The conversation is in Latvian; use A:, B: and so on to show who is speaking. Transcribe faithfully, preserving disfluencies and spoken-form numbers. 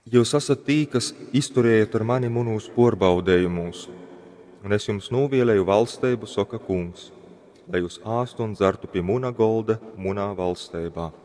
A: Jūs esat tī, kas izturējat ar mani munūs porbaudējumus, un es jums novēlēju valstību, saka kungs, lai jūs āstu un dzertu pie muna golda, munā valstībā.